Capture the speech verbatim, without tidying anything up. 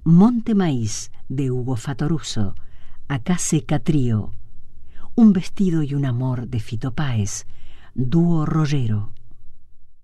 Monte Maíz, de Hugo Fatoruso. Acá seca trío. Un vestido y un amor, de Fito Páez. Dúo rollero.